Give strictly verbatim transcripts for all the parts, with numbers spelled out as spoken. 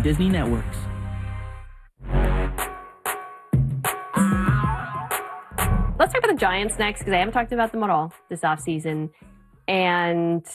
Disney networks. Let's talk about the Giants next, because I haven't talked about them at all this offseason. And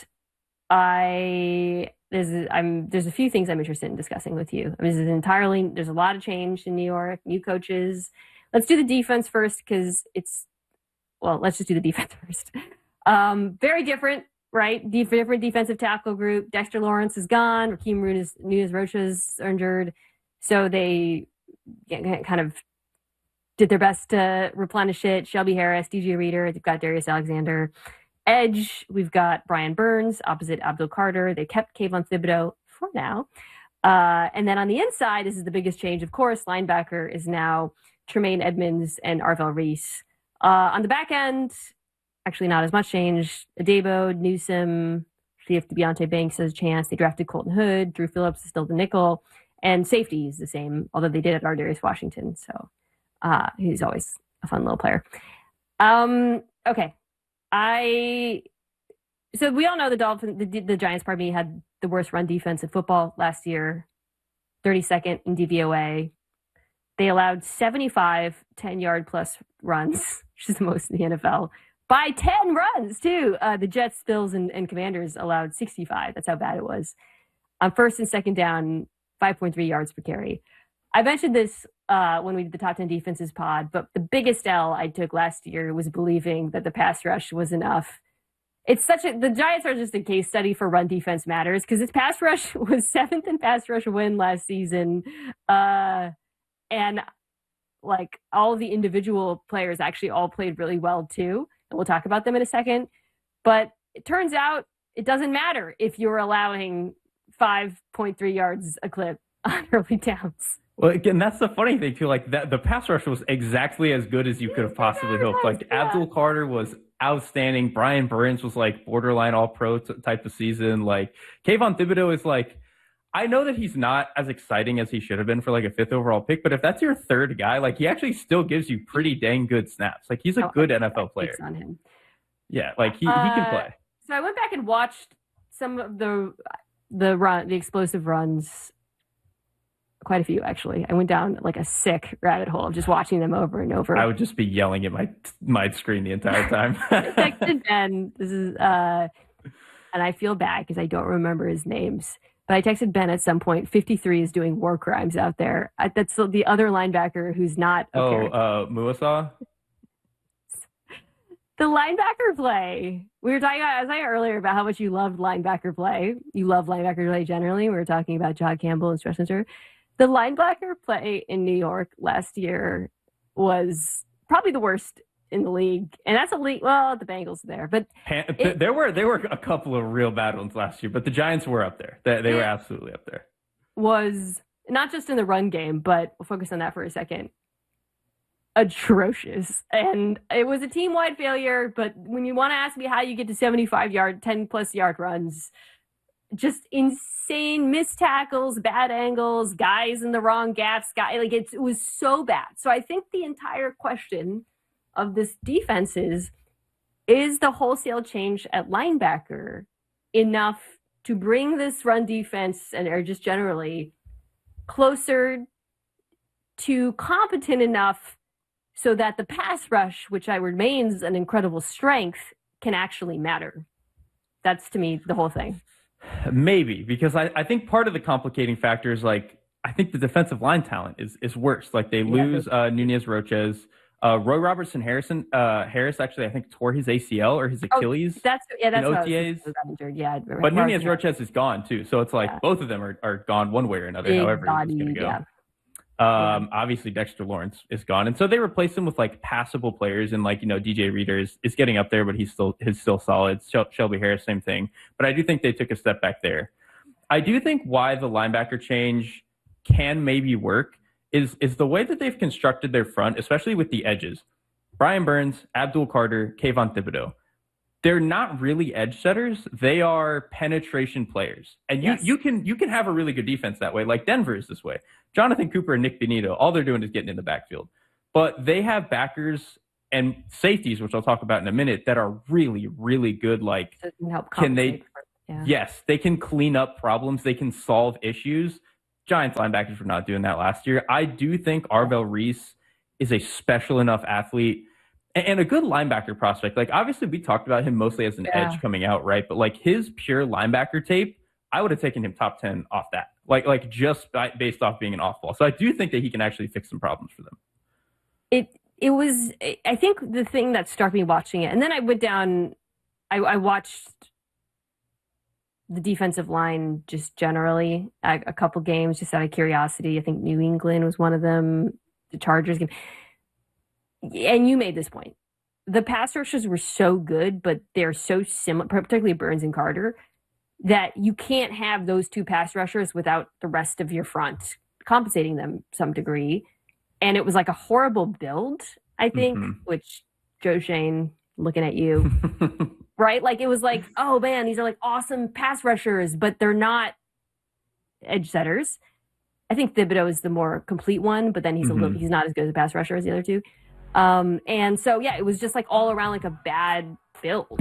I there's I'm there's a few things I'm interested in discussing with you. I mean, this is entirely there's a lot of change in New York, new coaches. Let's do the defense first, because it's well, let's just do the defense first. Um, very different, right? De- different defensive tackle group. Dexter Lawrence is gone. Raheem Nunez, Nunez Roches injured, so they kind of did their best to replenish it. Shelby Harris, D J Reader, they've got Darius Alexander. Edge, we've got Brian Burns opposite Abdul Carter. They kept Kayvon Thibodeau for now. Uh, and then on the inside, this is the biggest change, of course. Linebacker is now Tremaine Edmonds and Arvell Reese. Uh, on the back end, actually not as much change. Adebo, Newsome, see if Deontay Banks has a chance. They drafted Colton Hood. Drew Phillips is still the nickel. And safety is the same, although they did at Ardarius Washington. So uh, he's always a fun little player. Um, okay. I so we all know the Dolphins, the, the Giants, pardon me, had the worst run defense in football last year, thirty-second in D V O A. They allowed seventy-five ten-yard plus runs, which is the most in the N F L, by ten runs too. Uh, the Jets, Bills, and, and Commanders allowed sixty-five. That's how bad it was. On first and second down, five point three yards per carry. I mentioned this uh, when we did the top ten defenses pod, but the biggest L I took last year was believing that the pass rush was enough. It's such a, the Giants are just a case study for run defense matters, because its pass rush was seventh in pass rush win last season. Uh, and like all of the individual players actually all played really well too. And we'll talk about them in a second. But it turns out it doesn't matter if you're allowing five point three yards a clip on early downs. Well, again, that's the funny thing too. Like that, the pass rush was exactly as good as you could have possibly hoped. Like yeah. Abdul Carter was outstanding. Brian Burns was like borderline All-Pro t- type of season. Like Kayvon Thibodeau is like, I know that he's not as exciting as he should have been for like a fifth overall pick, but if that's your third guy, like he actually still gives you pretty dang good snaps. Like he's a oh, good N F L player. On him. Yeah, like he, uh, he can play. So I went back and watched some of the the run, the explosive runs. Quite a few, actually. I went down like a sick rabbit hole of just watching them over and over. I would just be yelling at my my screen the entire time. I texted Ben. This is, uh, and I feel bad because I don't remember his names. But I texted Ben at some point. fifty-three is doing war crimes out there. I, that's the other linebacker who's not. Oh, uh, Muasa? The linebacker play. We were talking about, I was talking earlier about how much you loved linebacker play. You love linebacker play generally. We were talking about John Campbell and Stressenter. The linebacker play in New York last year was probably the worst in the league. And that's a league, well, the Bengals there. But it, there were there were a couple of real bad ones last year, but the Giants were up there. They, they were absolutely up there. Was not just in the run game, but we'll focus on that for a second. Atrocious. And it was a team-wide failure, but when you want to ask me how you get to seventy-five yard, ten plus yard runs, just insane missed tackles, bad angles, guys in the wrong gaps, guy like it's, it was so bad. So I think the entire question of this defense is, is the wholesale change at linebacker enough to bring this run defense and or just generally closer to competent enough so that the pass rush, which I remains an incredible strength, can actually matter? That's to me the whole thing. Maybe, because I, I think part of the complicating factor is like, I think the defensive line talent is, is worse. Like they yeah, lose uh, Nunez Roches. Uh, Roy Robertson Harrison uh, Harris actually, I think, tore his A C L or his Achilles. Oh, that's yeah, that's in O T As. Injured. Yeah, but Nunez Roches is gone too, so it's like yeah. both of them are, are gone one way or another. Big however, body, it's going to go. Yeah. Um, yeah. Obviously, Dexter Lawrence is gone, and so they replace him with like passable players, and like you know, D J Reader is, is getting up there, but he's still he's still solid. Shel- Shelby Harris, same thing. But I do think they took a step back there. I do think why the linebacker change can maybe work is is the way that they've constructed their front, especially with the edges. Brian Burns, Abdul Carter, Kayvon Thibodeau. They're not really edge setters. They are penetration players. And you, yes. you can you can have a really good defense that way. Like Denver is this way. Jonathan Cooper and Nick Benito, all they're doing is getting in the backfield. But they have backers and safeties, which I'll talk about in a minute, that are really, really good. Like, can, help can they? Yeah. Yes, they can clean up problems. They can solve issues Giants linebackers were not doing that last year. I do think Arvell Reese is a special enough athlete and a good linebacker prospect. Like, obviously, we talked about him mostly as an yeah. edge coming out, right? But, like, his pure linebacker tape, I would have taken him top ten off that. Like, like just by, based off being an off-ball. So I do think that he can actually fix some problems for them. It it was, I think the thing that struck me watching it, and then I went down, I, I watched the defensive line just generally, a, a couple games just out of curiosity. I think New England was one of them, the Chargers game. And you made this point. The pass rushers were so good, but they're so similar, particularly Burns and Carter, that you can't have those two pass rushers without the rest of your front compensating them some degree. And it was like a horrible build, I think, mm-hmm. which Joe Shane, looking at you, right? Like, it was like, oh man, these are like awesome pass rushers, but they're not edge setters. I think Thibodeau is the more complete one, but then he's mm-hmm. a little, he's not as good as a pass rusher as the other two. Um, and so, yeah, it was just like all around like a bad build.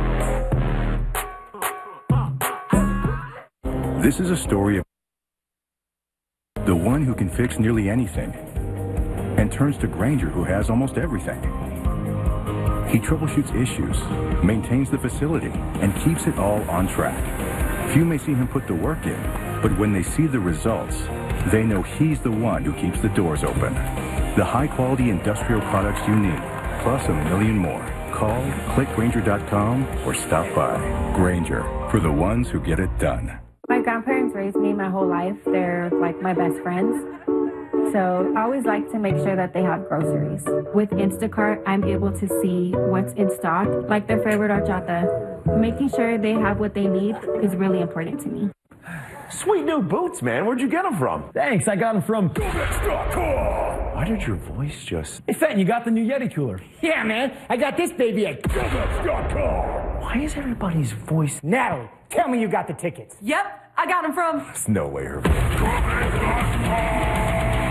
This is a story of the one who can fix nearly anything and turns to Grainger, who has almost everything. He troubleshoots issues, maintains the facility, and keeps it all on track. Few may see him put the work in, but when they see the results, they know he's the one who keeps the doors open. The high-quality industrial products you need, plus a million more. Call, click Grainger dot com, or stop by. Grainger, for the ones who get it done. My grandparents raised me my whole life. They're like my best friends. So I always like to make sure that they have groceries. With Instacart, I'm able to see what's in stock, like their favorite horchata. Making sure they have what they need is really important to me. Sweet new boots, man. Where'd you get them from? Thanks, I got them from Govex dot com. Why did your voice just... Hey, Fenton, you got the new Yeti cooler. Yeah, man. I got this baby at Govex dot com. Why is everybody's voice... Natalie, tell me you got the tickets. Yep, I got them from... There's no way her voice... Govex dot com.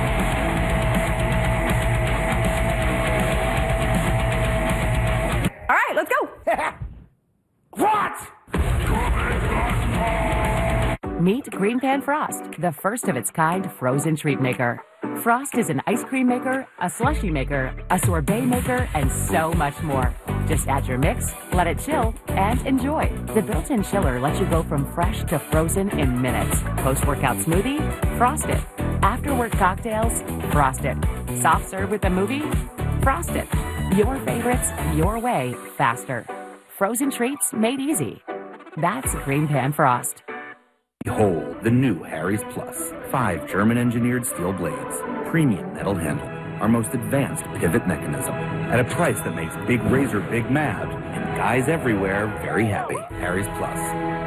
All right, let's go. What? Meet Green Pan Frost, the first of its kind frozen treat maker. Frost is an ice cream maker, a slushie maker, a sorbet maker, and so much more. Just add your mix, let it chill, and enjoy. The built-in chiller lets you go from fresh to frozen in minutes. Post-workout smoothie? Frost it. After-work cocktails? Frost it. Soft serve with a movie? Frost it. Your favorites, your way, faster. Frozen treats made easy. That's Green Pan Frost. Behold the new Harry's Plus. Five German-engineered steel blades, premium metal handle, our most advanced pivot mechanism, at a price that makes Big Razor big mad and guys everywhere very happy. Harry's Plus.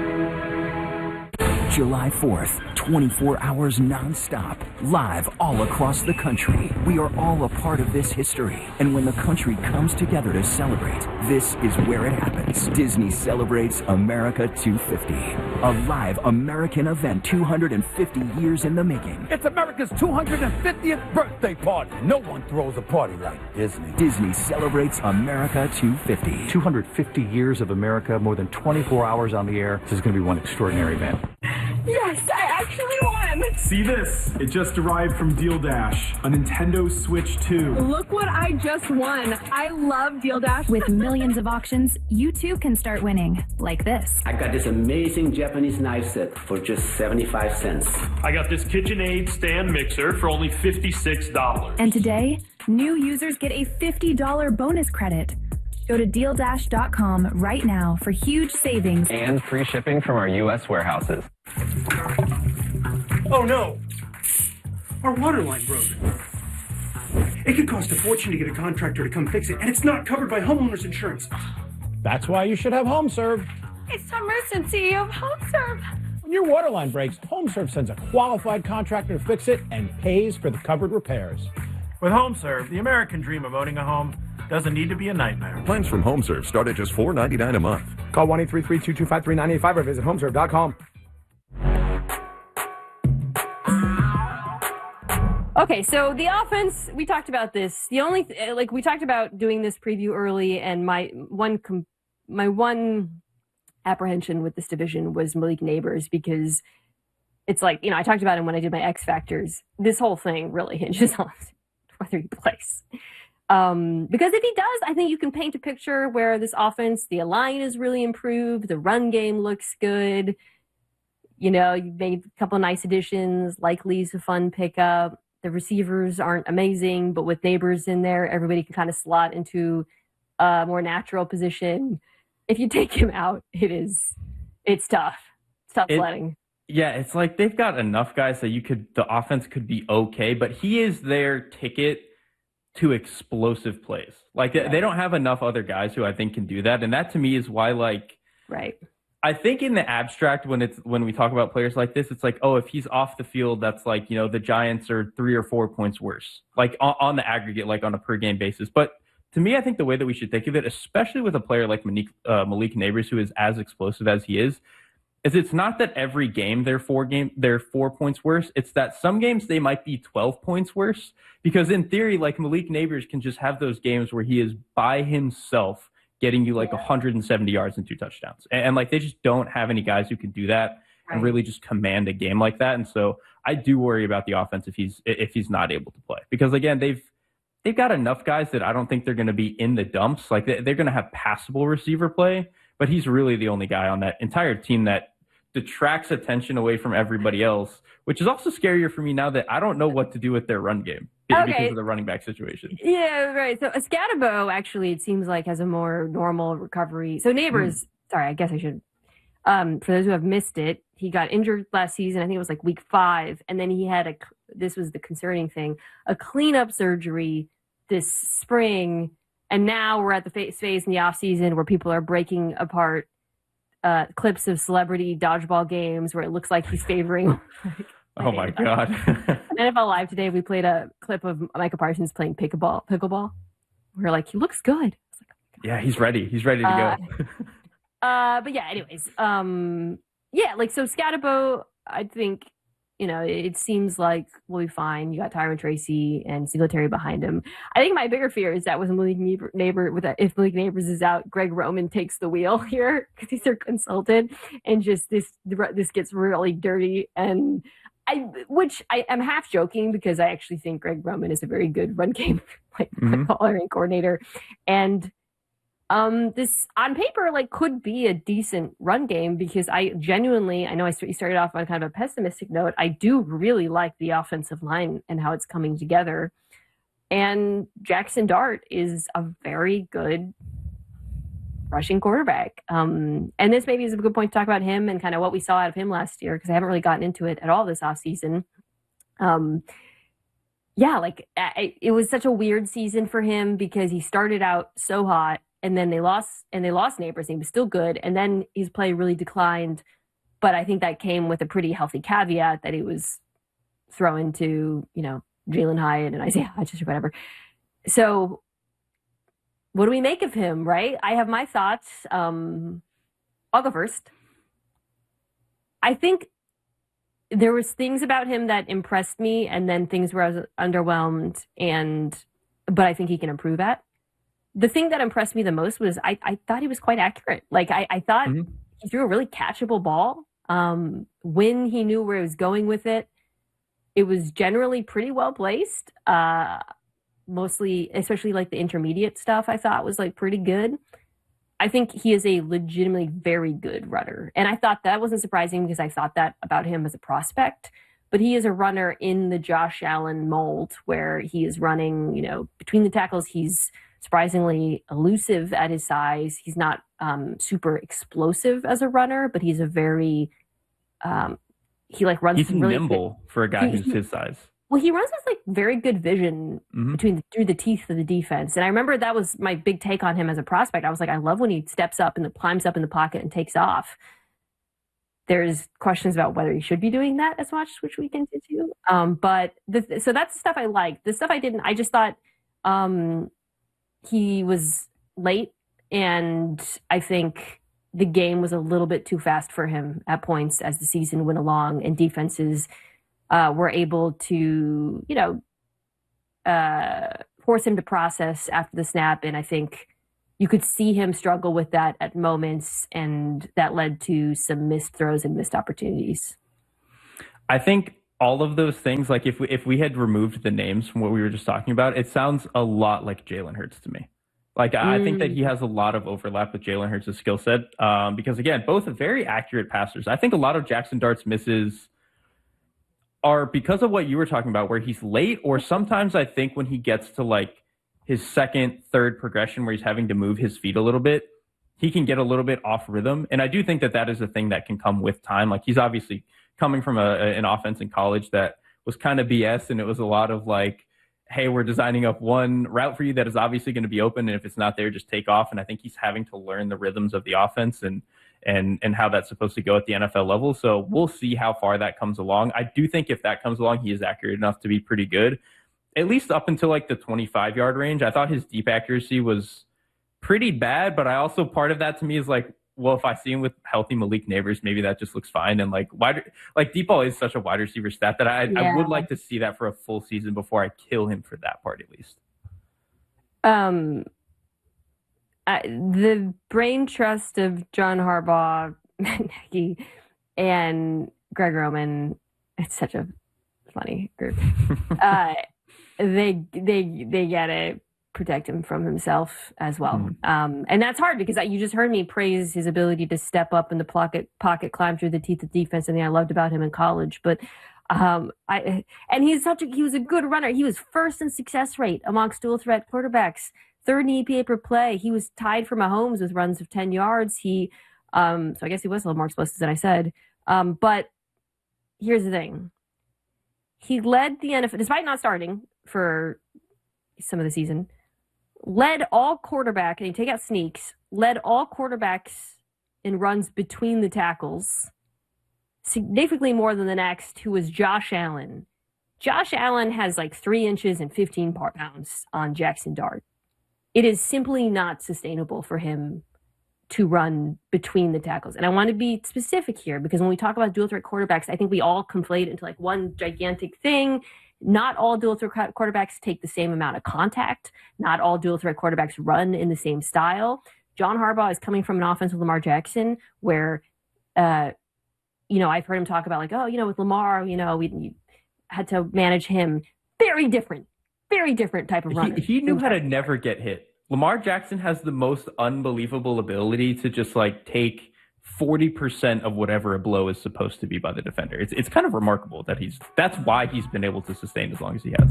July fourth, twenty-four hours non-stop, live all across the country. We are all a part of this history. And when the country comes together to celebrate, this is where it happens. Disney celebrates America two fifty. A live American event two hundred fifty years in the making. It's America's two hundred fiftieth birthday party. No one throws a party like Disney. Disney celebrates America two fifty. two hundred fifty years of America, more than twenty-four hours on the air. This is going to be one extraordinary event. Yes, I actually won! See this? It just arrived from Deal Dash, a Nintendo Switch two. Look what I just won. I love Deal Dash. With millions of auctions, you too can start winning, like this. I got this amazing Japanese knife set for just seventy-five cents. I got this KitchenAid stand mixer for only fifty-six dollars. And today, new users get a fifty dollars bonus credit. Go to deal dash dot com right now for huge savings and free shipping from our U S warehouses. Oh no! Our water line broke. It could cost a fortune to get a contractor to come fix it, and it's not covered by homeowners insurance. That's why you should have HomeServe. It's Tom Rusin, C E O of HomeServe. When your water line breaks, HomeServe sends a qualified contractor to fix it and pays for the covered repairs. With HomeServe, the American dream of owning a home doesn't need to be a nightmare. Plans from HomeServe start at just four ninety-nine a month. Call one eight three three, two two five, three nine eight five or visit homeserve dot com. Okay, so the offense, we talked about this. The only, th- like, we talked about doing this preview early, and my one, com- my one apprehension with this division was Malik Neighbors, because it's like, you know, I talked about him when I did my X Factors. This whole thing really hinges on whether he plays. Um, because if he does, I think you can paint a picture where this offense, the line is really improved, the run game looks good. You know, you made a couple of nice additions. Likely's a fun pickup. The receivers aren't amazing, but with Neighbors in there, everybody can kind of slot into a more natural position. If you take him out, it is, it's tough. It's tough it, sledding. Yeah, it's like they've got enough guys that you could, the offense could be okay, but he is their ticket to explosive plays. Like right. they don't have enough other guys who I think can do that. And that to me is why, like, right. I think in the abstract, when it's, when we talk about players like this, it's like, oh, if he's off the field, that's like, you know, the Giants are three or four points worse, like on, on the aggregate, like on a per game basis. But to me, I think the way that we should think of it, especially with a player like Malik, uh, Malik Neighbors, who is as explosive as he is, is it's not that every game they're four game they're four points worse. It's that some games they might be twelve points worse, because in theory, like Malik Neighbors can just have those games where he is by himself getting you like yeah. one hundred seventy yards and two touchdowns, and, and like they just don't have any guys who can do that right. and really just command a game like that. And so I do worry about the offense if he's if he's not able to play, because again they've they've got enough guys that I don't think they're going to be in the dumps. Like they, they're going to have passable receiver play, but he's really the only guy on that entire team that detracts attention away from everybody else, which is also scarier for me now that I don't know what to do with their run game okay. because of the running back situation. Yeah, right. So Escadabo actually, it seems like, has a more normal recovery. So Neighbors, mm. sorry, I guess I should, um, for those who have missed it, he got injured last season. I think it was like week five. And then he had a, this was the concerning thing, a cleanup surgery this spring. And now we're at the phase in the off season where people are breaking apart Uh, clips of celebrity dodgeball games where it looks like he's favoring. like, oh my god! N F L Live today, we played a clip of Micah Parsons playing pickleball. Pickleball. We're like, he looks good. Like, yeah, he's ready. He's ready to uh, go. uh, but yeah, anyways, um, yeah, like so, Scatabo, I think, you know, it seems like we'll be fine. You got Tyron Tracy and Singletary behind him. I think my bigger fear is that with Malik Neighbor, neighbor with a, if Malik Neighbors is out, Greg Roman takes the wheel here because he's their consultant, and just this this gets really dirty. And I, which I am half joking because I actually think Greg Roman is a very good run game like mm-hmm. caller and coordinator, and. Um, this on paper like could be a decent run game because I genuinely, I know I started off on kind of a pessimistic note. I do really like the offensive line and how it's coming together. And Jackson Dart is a very good rushing quarterback. Um, and this maybe is a good point to talk about him and kind of what we saw out of him last year, because I haven't really gotten into it at all this offseason. Um, yeah, like I, it was such a weird season for him because he started out so hot. And then they lost, and they lost Neighbors. And he was still good, and then his play really declined. But I think that came with a pretty healthy caveat that he was throwing to, you know, Jalen Hyatt and Isaiah Hodges or whatever. So, what do we make of him? Right? I have my thoughts. Um, I'll go first. I think there was things about him that impressed me, and then things where I was underwhelmed. And but I think he can improve at. The thing that impressed me the most was I, I thought he was quite accurate. Like I, I thought mm-hmm. he threw a really catchable ball. Um, when he knew where he was going with it, it was generally pretty well placed. Uh, mostly, especially like the intermediate stuff, I thought was like pretty good. I think he is a legitimately very good runner. And I thought that wasn't surprising because I thought that about him as a prospect. But he is a runner in the Josh Allen mold where he is running, you know, between the tackles, he's surprisingly elusive at his size. He's not um, super explosive as a runner, but he's a very, um, he like runs he's really nimble good, for a guy he, who's he, his size. Well, he runs with like very good vision mm-hmm. between the, through the teeth of the defense. And I remember that was my big take on him as a prospect. I was like, I love when he steps up and the, climbs up in the pocket and takes off. There's questions about whether he should be doing that as much, which we can get to. Um, but the, so that's the stuff I liked. The stuff I didn't, I just thought, um, he was late, and I think the game was a little bit too fast for him at points as the season went along, and defenses uh, were able to, you know, uh, force him to process after the snap. And I think you could see him struggle with that at moments, and that led to some missed throws and missed opportunities. I think all of those things, like if we, if we had removed the names from what we were just talking about, it sounds a lot like Jalen Hurts to me. Like, mm. I think that he has a lot of overlap with Jalen Hurts' skill set um, because, again, both are very accurate passers. I think a lot of Jackson Dart's misses are because of what you were talking about, where he's late, or sometimes I think when he gets to, like, his second, third progression where he's having to move his feet a little bit, he can get a little bit off rhythm. And I do think that that is a thing that can come with time. Like, he's obviously coming from a, an offense in college that was kind of B S, and it was a lot of like, hey, we're designing up one route for you that is obviously going to be open, and if it's not there, just take off. And I think he's having to learn the rhythms of the offense and and and how that's supposed to go at the N F L level. So we'll see how far that comes along. I do think if that comes along, he is accurate enough to be pretty good, at least up until like the twenty-five yard range. I thought his deep accuracy was pretty bad, but I also, part of that to me is like, well, if I see him with healthy Malik Neighbors, maybe that just looks fine. And like wide, like deep ball is such a wide receiver stat that I, yeah. I would like to see that for a full season before I kill him for that part, at least. Um, I, the brain trust of John Harbaugh, Matt Nagy, and Greg Roman, it's such a funny group. uh, they they they get it. Protect him from himself as well. Mm. Um, and that's hard because you just heard me praise his ability to step up in the pocket, pocket, climb through the teeth of defense. And I loved about him in college, but um, I, and he's such a, he was a good runner. He was first in success rate amongst dual threat quarterbacks, third in E P A per play. He was tied for Mahomes with runs of ten yards. He, um, so I guess he was a little more explosive than I said. Um, but here's the thing. He led the N F L, despite not starting for some of the season, led all quarterback, and you take out sneaks, led all quarterbacks in runs between the tackles, significantly more than the next, who was Josh Allen. Josh Allen has like three inches and fifteen pounds on Jackson Dart. It is simply not sustainable for him to run between the tackles. And I want to be specific here because when we talk about dual threat quarterbacks, I think we all conflate it into like one gigantic thing. Not all dual threat quarterbacks take the same amount of contact. Not all dual threat quarterbacks run in the same style. John Harbaugh is coming from an offense with Lamar Jackson where, uh, you know, I've heard him talk about like, oh, you know, with Lamar, you know, we, we had to manage him. Very different, very different type of runner. He, he knew how to never get hit. Lamar Jackson has the most unbelievable ability to just like take forty percent of whatever a blow is supposed to be by the defender. It's it's kind of remarkable that he's, that's why he's been able to sustain as long as he has.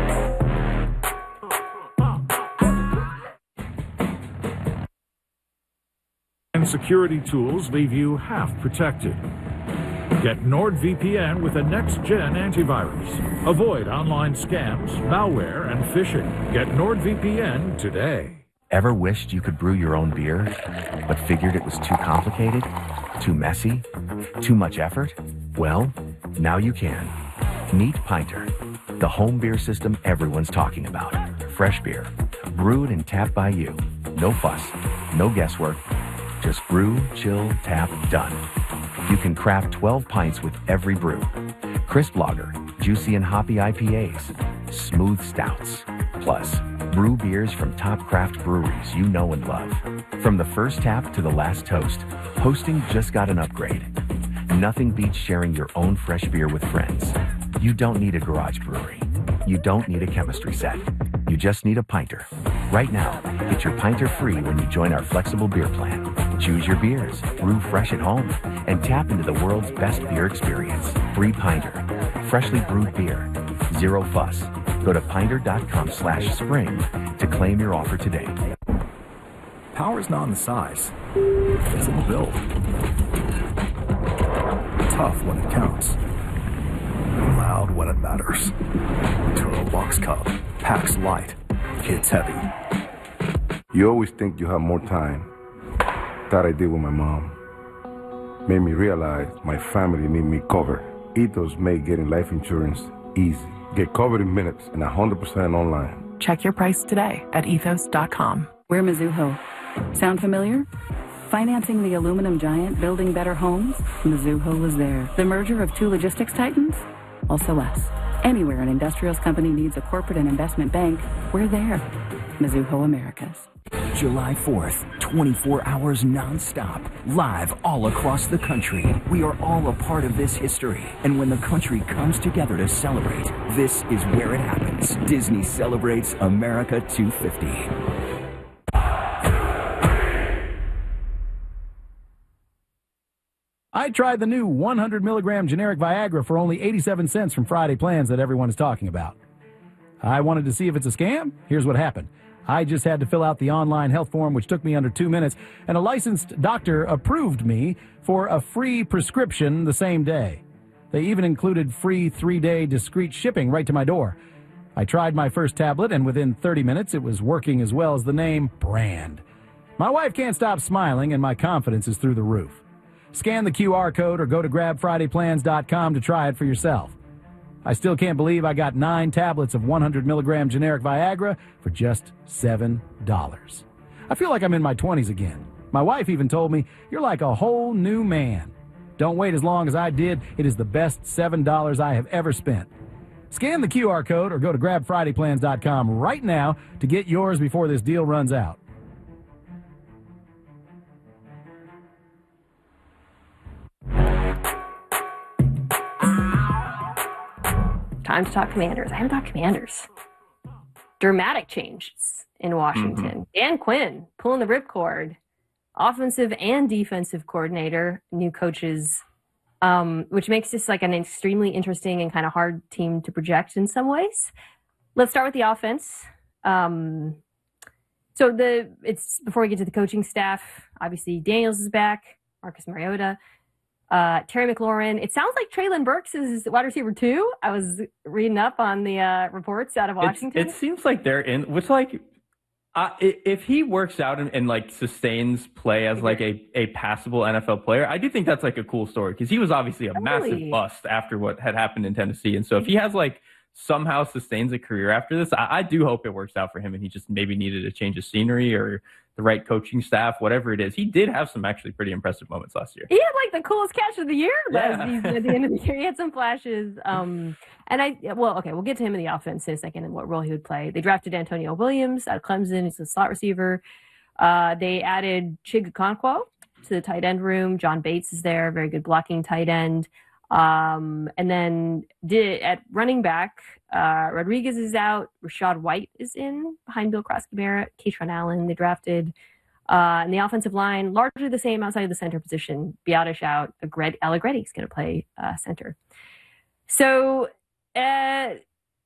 And security tools leave you half protected. Get NordVPN with a next-gen antivirus. Avoid online scams, malware, and phishing. Get NordVPN today. Ever wished you could brew your own beer, but figured it was too complicated, too messy, too much effort? Well, now you can. Meet Pinter, the home beer system everyone's talking about. Fresh beer, brewed and tapped by you. No fuss, no guesswork. Just brew, chill, tap, done. You can craft twelve pints with every brew. Crisp lager, juicy and hoppy I P As, smooth stouts. Plus, brew beers from top craft breweries you know and love. From the first tap to the last toast, hosting just got an upgrade. Nothing beats sharing your own fresh beer with friends. You don't need a garage brewery. You don't need a chemistry set. You just need a Pinter. Right now, get your Pinter free when you join our flexible beer plan. Choose your beers, brew fresh at home, and tap into the world's best beer experience. Free Pinter. Freshly brewed beer. Zero fuss. Go to pinter.com slash spring to claim your offer today. Power's not in the size. It's in the build. Tough when it counts. Loud when it matters. Turo Box Cub. Packs light. Hits heavy. You always think you have more time. That I did with my mom. Made me realize my family need me covered. Ethos made getting life insurance easy. Get covered in minutes and one hundred percent online. Check your price today at ethos dot com. We're Mizuho. Sound familiar? Financing the aluminum giant building better homes? Mizuho was there. The merger of two logistics titans? Also us. Anywhere an industrials company needs a corporate and investment bank, we're there. Mizuho Americas. July fourth, twenty-four hours nonstop, live all across the country. We are all a part of this history. And when the country comes together to celebrate, this is where it happens. Disney celebrates America two fifty. I tried the new one hundred milligram generic Viagra for only eighty-seven cents from Friday Plans that everyone is talking about. I wanted to see if it's a scam. Here's what happened. I just had to fill out the online health form, which took me under two minutes, and a licensed doctor approved me for a free prescription the same day. They even included free three-day discreet shipping right to my door. I tried my first tablet, and within thirty minutes, it was working as well as the name brand. My wife can't stop smiling, and my confidence is through the roof. Scan the Q R code or go to grab friday plans dot com to try it for yourself. I still can't believe I got nine tablets of one hundred milligram generic Viagra for just seven dollars. I feel like I'm in my twenties again. My wife even told me, "You're like a whole new man." Don't wait as long as I did. It is the best seven dollars I have ever spent. Scan the Q R code or go to grab friday plans dot com right now to get yours before this deal runs out. Time to talk Commanders. I haven't talked Commanders. Dramatic changes in Washington. Mm-hmm. Dan Quinn pulling the ripcord. Offensive and defensive coordinator, new coaches, um, which makes this like an extremely interesting and kind of hard team to project in some ways. Let's start with the offense. Um, so the it's before we get to the coaching staff, obviously Daniels is back, Marcus Mariota. Uh, Terry McLaurin. It sounds like Treylon Burks is wide receiver two. I was reading up on the uh, reports out of Washington. It's, it seems like they're in, which like, uh, if he works out and, and like sustains play as like a, a passable N F L player, I do think that's like a cool story because he was obviously a really? massive bust after what had happened in Tennessee. And so if he has like somehow sustains a career after this, I, I do hope it works out for him and he just maybe needed a change of scenery or the right coaching staff, whatever it is. He did have some actually pretty impressive moments last year. He had like the coolest catch of the year last yeah. season at the end of the year. He had some flashes. Um, and I, well, okay, we'll get to him in the offense in a second and what role he would play. They drafted Antonio Williams out of Clemson. He's a slot receiver. Uh, they added Chig Okonkwo to the tight end room. John Bates is there, very good blocking tight end. Um, and then did at running back, uh, Rodriguez is out. Rashad White is in behind Bill Krosky-Barrett. Keyshawn Allen they drafted. Uh, and the offensive line, largely the same outside of the center position. Biotish out. Allegretti is going to play uh, center. So uh,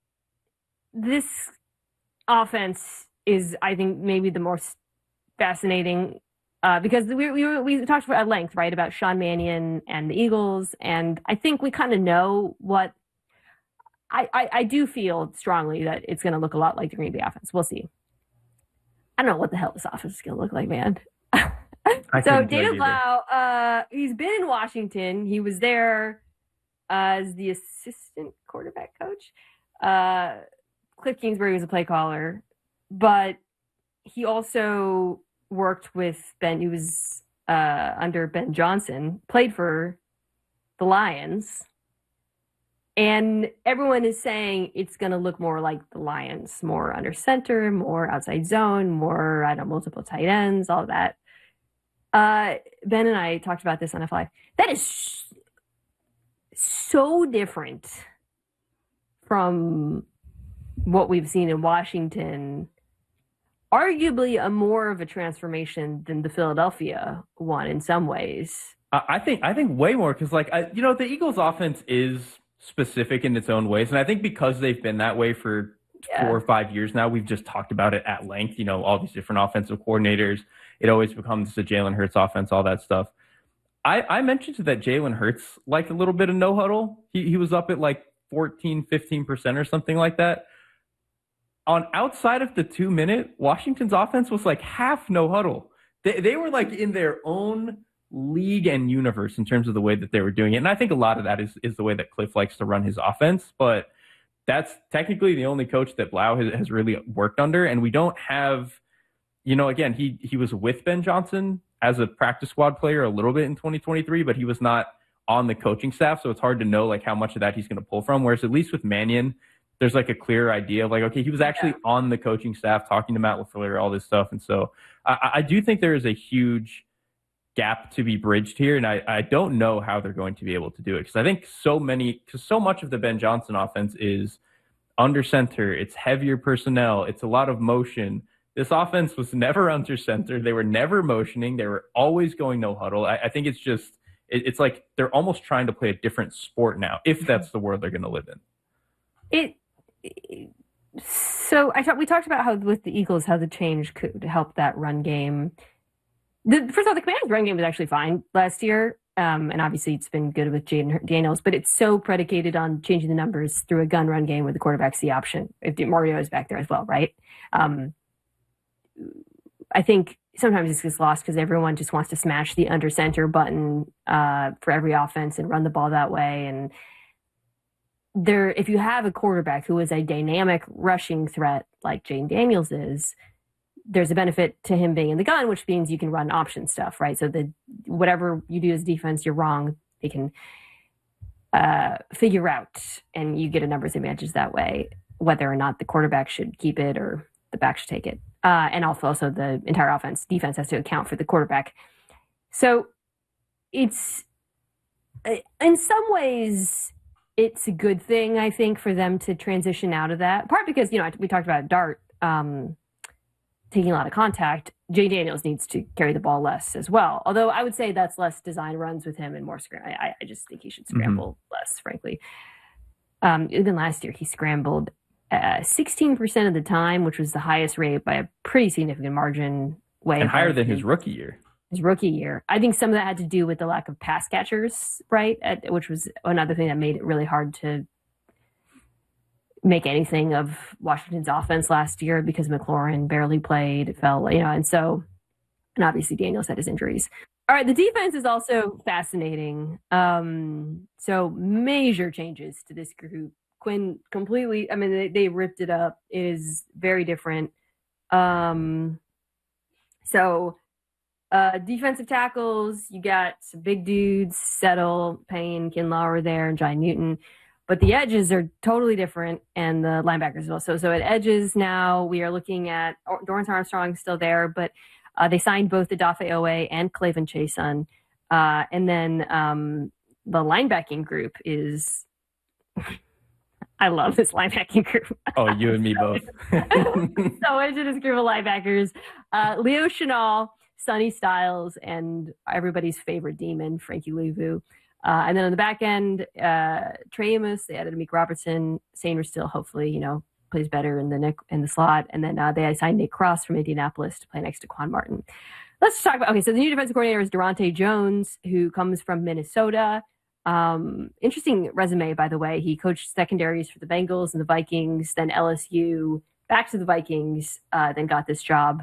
this offense is, I think, maybe the most fascinating Uh, because we, we we talked at length, right, about Sean Mannion and the Eagles, and I think we kind of know what I, I, I do feel strongly that it's going to look a lot like the Green Bay offense. We'll see. I don't know what the hell this offense is going to look like, man. So David Blau, uh, he's been in Washington. He was there as the assistant quarterback coach. Uh, Cliff Kingsbury was a play caller, but he also worked with Ben, he was uh, under Ben Johnson, played for the Lions. And everyone is saying it's going to look more like the Lions, more under center, more outside zone, more, I don't know, multiple tight ends, all of that. Uh, Ben and I talked about this on F Live. That is so different from what we've seen in Washington. Arguably a more of a transformation than the Philadelphia one in some ways. I think I think way more because, like, I, you know, the Eagles' offense is specific in its own ways, and I think because they've been that way for yeah. four or five years now, we've just talked about it at length. You know, all these different offensive coordinators. It always becomes the Jalen Hurts offense, all that stuff. I, I mentioned that Jalen Hurts liked a little bit of no huddle. He he was up at like fourteen, fifteen percent or something like that. On outside of the two minute, Washington's offense was like half no huddle. They they were like in their own league and universe in terms of the way that they were doing it. And I think a lot of that is, is the way that Cliff likes to run his offense. But that's technically the only coach that Blau has, has really worked under. And we don't have, you know, again, he he was with Ben Johnson as a practice squad player a little bit in twenty twenty-three, but he was not on the coaching staff, so it's hard to know like how much of that he's going to pull from. Whereas at least with Mannion, there's like a clear idea of like, okay, he was actually yeah. on the coaching staff talking to Matt LaFleur, all this stuff. And so I, I do think there is a huge gap to be bridged here. And I, I don't know how they're going to be able to do it. Cause I think so many, cause so much of the Ben Johnson offense is under center. It's heavier personnel. It's a lot of motion. This offense was never under center. They were never motioning. They were always going no huddle. I, I think it's just, it, it's like they're almost trying to play a different sport now, if that's the world they're going to live in. It, So I thought we talked about how with the Eagles, how the change could help that run game. The, first of all, the Commanders' run game was actually fine last year, um, and obviously it's been good with Jaden Daniels. But it's so predicated on changing the numbers through a gun run game where the quarterback's the option. If Mario is back there as well, right? Um, I think sometimes this gets lost because everyone just wants to smash the under center button uh, for every offense and run the ball that way. And there, if you have a quarterback who is a dynamic rushing threat like Jaden Daniels is, there's a benefit to him being in the gun, which means you can run option stuff, right? So that whatever you do as defense, you're wrong. They can uh, figure out, and you get a numbers advantage that way, whether or not the quarterback should keep it or the back should take it. Uh, and also, also the entire offense, defense has to account for the quarterback. So it's, in some ways, it's a good thing, I think, for them to transition out of that. Part because, you know, we talked about Dart um, taking a lot of contact. Jay Daniels needs to carry the ball less as well. Although I would say that's less design runs with him and more scramble. I, I just think he should scramble mm-hmm. less, frankly. Um, even last year, he scrambled uh, sixteen percent of the time, which was the highest rate by a pretty significant margin. Way and higher than his rookie year. His rookie year. I think some of that had to do with the lack of pass catchers, right? At, which was another thing that made it really hard to make anything of Washington's offense last year because McLaurin barely played. It felt, you know, and so, and obviously Daniels had his injuries. All right, the defense is also fascinating. Um, so major changes to this group. Quinn completely, I mean, they, they ripped it up. It is very different. Um, so, Uh, defensive tackles, you got some big dudes, Settle, Payne, Kinlaw are there, and John Newton. But the edges are totally different, and the linebackers as well. So, so at edges now, we are looking at Dorrance Armstrong still there, but uh, they signed both Odafe Owe and Clavin Chason. Uh, and then um, the linebacking group is... I love this linebacking group. Oh, you and me both. So into this group of linebackers. Uh, Leo Chenal, Sonny Styles, and everybody's favorite demon, Frankie Luvu. Uh, and then on the back end, uh, Trey Amos, they added Amik Robertson. Sainer still, hopefully, you know, plays better in the neck, in the slot. And then uh, they signed Nick Cross from Indianapolis to play next to Quan Martin. Let's talk about, okay, so the new defensive coordinator is Durante Jones, who comes from Minnesota. Um, interesting resume, by the way. He coached secondaries for the Bengals and the Vikings, then L S U, back to the Vikings, uh, then got this job.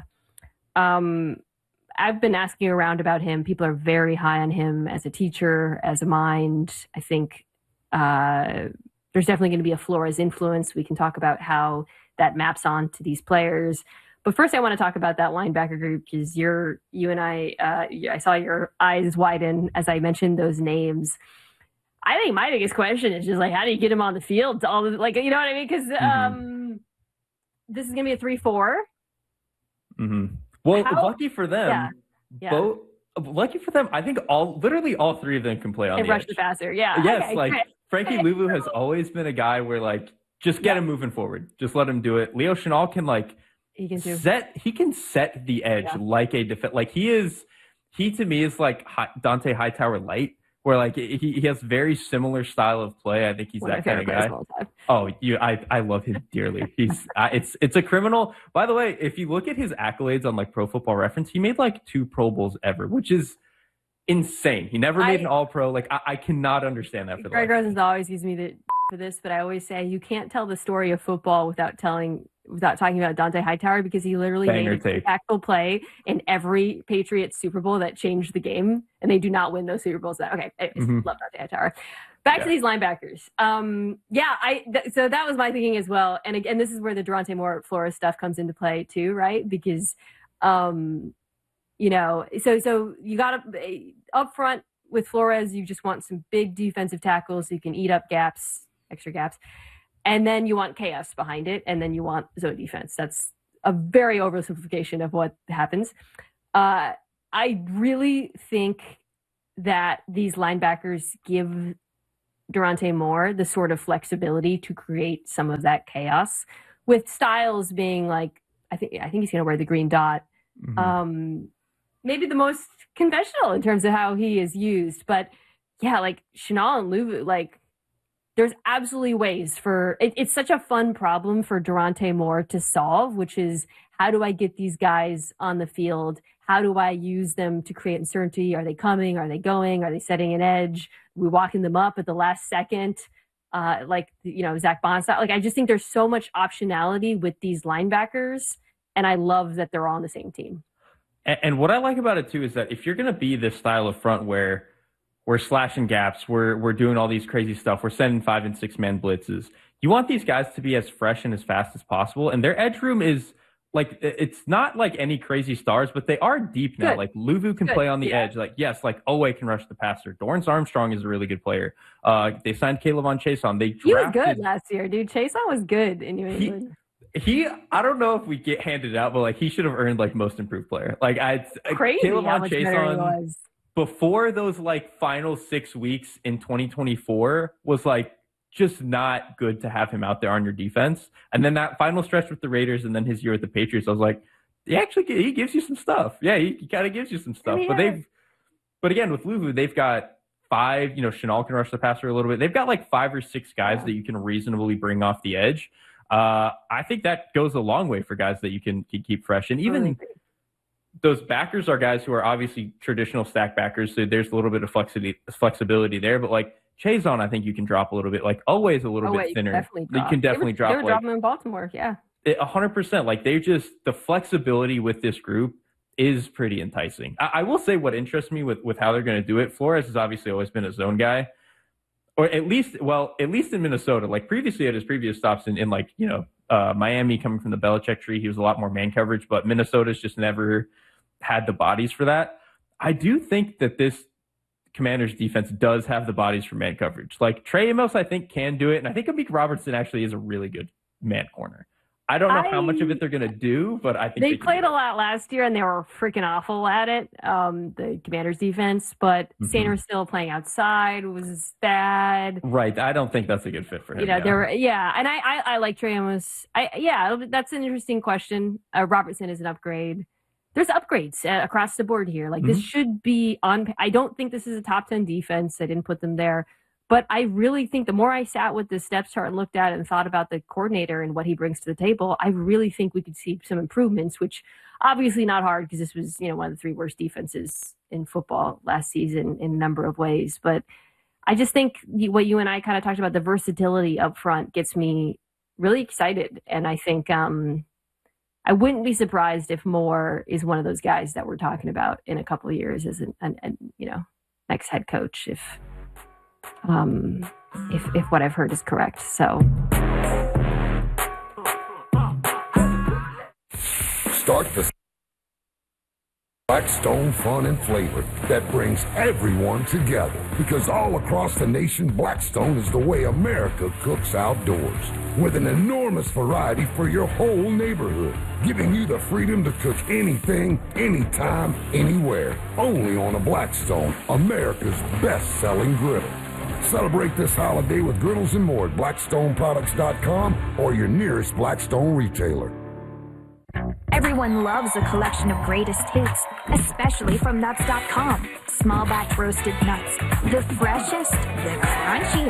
Um, I've been asking around about him. People are very high on him as a teacher, as a mind. I think uh, there's definitely going to be a Flores influence. We can talk about how that maps on to these players. But first, I want to talk about that linebacker group because you're, you and I, uh, I saw your eyes widen as I mentioned those names. I think my biggest question is just like, how do you get him on the field? To all the, like, you know what I mean? Because um, mm-hmm. this is going to be a three four. Mm-hmm. Well, How? lucky for them, yeah. Yeah. both lucky for them. I think all literally all three of them can play on and the rush edge. the passer. Yeah. Yes, okay, like great. Frankie Luvu has always been a guy where like just get yeah. him moving forward, just let him do it. Leo Chenal can like he can do. set he can set the edge yeah. like a defense. Like he is he to me is like Dante Hightower light. Where like he, he has very similar style of play. I think he's One that kind of guy. Of oh, you, I, I love him dearly. He's, uh, it's, it's a criminal. By the way, if you look at his accolades on like Pro Football Reference, he made like two Pro Bowls ever, which is insane. He never made I, an All Pro. Like I, I cannot understand that for the Greg Rosens always gives me the for this, but I always say you can't tell the story of football without telling. Without talking about Dante Hightower, because he literally Banger made an impactful play in every Patriots Super Bowl that changed the game, and they do not win those Super Bowls. That okay, anyways, mm-hmm. love Dante Hightower. Back yeah. to these linebackers. Um, yeah, I th- so that was my thinking as well. And again, this is where the Durante Moore Flores stuff comes into play too, right? Because, um, you know, so so you got to up front. with Flores, you just want some big defensive tackles so you can eat up gaps, extra gaps. And then you want chaos behind it. And then you want zone defense. That's a very oversimplification of what happens. Uh, I really think that these linebackers give Durante Moore the sort of flexibility to create some of that chaos, with Styles being like, I think I think he's going to wear the green dot. Mm-hmm. Um, maybe the most conventional in terms of how he is used. But yeah, like Chenal and Luvu, like there's absolutely ways for it, it's such a fun problem for Durante Moore to solve, which is how do I get these guys on the field? How do I use them to create uncertainty? Are they coming? Are they going? Are they setting an edge? Are we walking them up at the last second? Uh, like, you know, Zach Bonsall. Like, I just think there's so much optionality with these linebackers, and I love that they're all on the same team. And, and what I like about it, too, is that if you're going to be this style of front where we're slashing gaps, we're we're doing all these crazy stuff, we're sending five and six man blitzes, you want these guys to be as fresh and as fast as possible. And their edge room is, like, it's not like any crazy stars, but they are deep now. Good. Like, Luvu can good. play on the yeah. edge. Like, yes, like, Owe can rush the passer. Dorrance Armstrong is a really good player. Uh, they signed K'Lavon Chaisson. They drafted, he was good last year, dude. Chaisson was good in New England. He, he, I don't know if we get handed out, but, like, he should have earned, like, most improved player. Like, I crazy K'Lavon how much Chaisson, better he was. Before those, like, final six weeks in twenty twenty-four was, like, just not good to have him out there on your defense. And then that final stretch with the Raiders and then his year with the Patriots, I was like, he actually he gives you some stuff. Yeah, he, he kind of gives you some stuff. Yeah. But they've, but again, with Luvu, they've got five, you know, Chenal can rush the passer a little bit. They've got like five or six guys yeah. that you can reasonably bring off the edge. Uh, I think that goes a long way for guys that you can, can keep fresh. And even really? those backers are guys who are obviously traditional stack backers. So there's a little bit of flexibility, flexibility there, but like, Chaisson, I think you can drop a little bit. Like, always a little oh, bit wait, thinner. You can definitely drop. You can definitely they were, drop. They were like, dropping in Baltimore, yeah. A hundred percent. Like, they just, the flexibility with this group is pretty enticing. I, I will say what interests me with, with how they're going to do it. Flores has obviously always been a zone guy, or at least, well, at least in Minnesota. Like, previously at his previous stops in, in like, you know, uh, Miami, coming from the Belichick tree, he was a lot more man coverage, but Minnesota's just never had the bodies for that. I do think that this Commanders defense does have the bodies for man coverage. Like, Trey Amos, I think, can do it. And I think Amik Robertson actually is a really good man corner. I don't know I, how much of it they're going to do, but I think they, they played a lot last year and they were freaking awful at it. Um, the Commanders defense, but mm-hmm. Sanders still playing outside was bad. Right. I don't think that's a good fit for him. You know, yeah. there were, yeah. And I, I, I like Trey Amos. I, yeah, that's an interesting question. Uh, Robertson is an upgrade. There's upgrades uh, across the board here. Like, mm-hmm. this should be on. I don't think this is a top ten defense. I didn't put them there. But I really think the more I sat with the depth chart and looked at it and thought about the coordinator and what he brings to the table, I really think we could see some improvements, which obviously not hard because this was, you know, one of the three worst defenses in football last season in a number of ways. But I just think what you and I kind of talked about, the versatility up front, gets me really excited. And I think, um, I wouldn't be surprised if Moore is one of those guys that we're talking about in a couple of years as an, an, an you know, next head coach, if, um, if, if what I've heard is correct. So. Start the Blackstone fun and flavor that brings everyone together, because all across the nation, Blackstone is the way America cooks outdoors, with an enormous variety for your whole neighborhood, giving you the freedom to cook anything, anytime, anywhere, only on a Blackstone, America's best-selling griddle. Celebrate this holiday with griddles and more at blackstone products dot com or your nearest Blackstone retailer. Everyone loves a collection of greatest hits, especially from nuts dot com. Small batch roasted nuts, the freshest, the crunchiest.